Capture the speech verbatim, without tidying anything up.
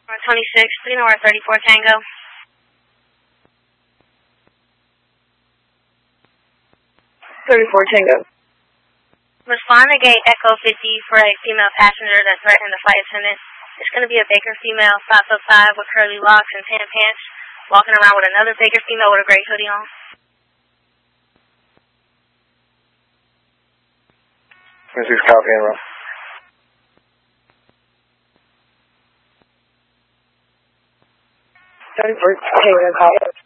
twenty-six, three Nora thirty-four Tango. thirty-four Tango. Respond to gate Echo fifty for a female passenger that threatened the flight attendant. It's going to be a Baker female, five foot five, with curly locks and tan pants, walking around with another Baker female with a gray hoodie on. This is copy and roll. thirty-four Tango, copy.